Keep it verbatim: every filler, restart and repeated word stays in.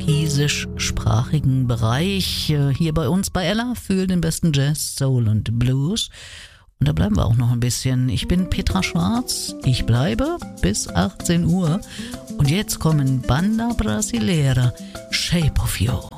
portugiesischsprachigen Bereich äh, hier bei uns bei Ella für den besten Jazz, Soul und Blues. Und da bleiben wir auch noch ein bisschen. Ich bin Petra Schwarz, ich bleibe bis achtzehn Uhr. Und jetzt kommen Banda Brasileira, Shape of You.